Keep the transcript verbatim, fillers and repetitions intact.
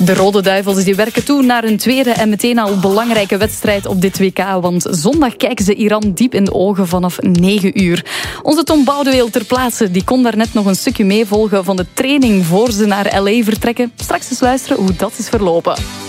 De Rode Duivels die werken toe naar een tweede en meteen al belangrijke wedstrijd op dit W K. Want zondag kijken ze Iran diep in de ogen vanaf negen uur. Onze Tom Boudeweel ter plaatse die kon daarnet nog een stukje meevolgen van de training voor ze naar L A vertrekken. Straks eens luisteren hoe dat is verlopen.